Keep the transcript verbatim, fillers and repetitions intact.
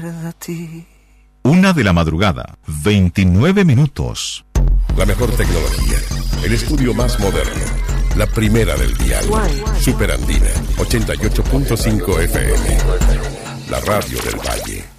Una de la madrugada, veintinueve minutos. La mejor tecnología, el estudio más moderno, la primera del dial. Super Andina, ochenta y ocho punto cinco F M. La radio del Valle.